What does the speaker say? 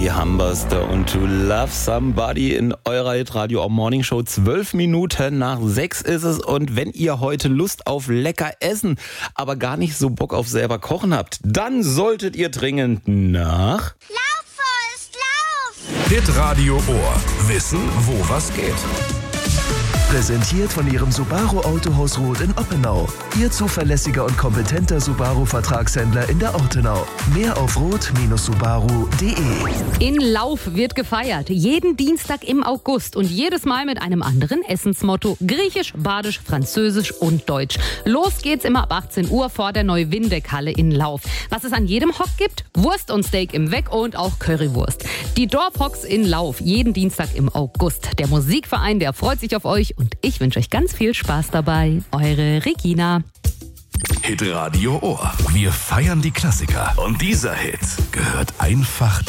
die Hamburster und To Love Somebody in eurer Hitradio Morning Show. 12 Minuten nach 6 ist es. Und wenn ihr heute Lust auf lecker Essen, aber gar nicht so Bock auf selber kochen habt, dann solltet ihr dringend nach... Lauf, Forst, lauf! Hitradio Ohr. Wissen, wo was geht. Präsentiert von Ihrem Subaru Autohaus Roth in Oppenau. Ihr zuverlässiger und kompetenter Subaru-Vertragshändler in der Ortenau. Mehr auf roth-subaru.de. In Lauf wird gefeiert. Jeden Dienstag im August und jedes Mal mit einem anderen Essensmotto. Griechisch, Badisch, Französisch und Deutsch. Los geht's immer ab 18 Uhr vor der Neu-Windeck-Halle in Lauf. Was es an jedem Hock gibt? Wurst und Steak im Weck und auch Currywurst. Die Dorfhocks in Lauf, jeden Dienstag im August. Der Musikverein, der freut sich auf euch und ich wünsche euch ganz viel Spaß dabei. Eure Regina. Hitradio Ohr. Wir feiern die Klassiker. Und dieser Hit gehört einfach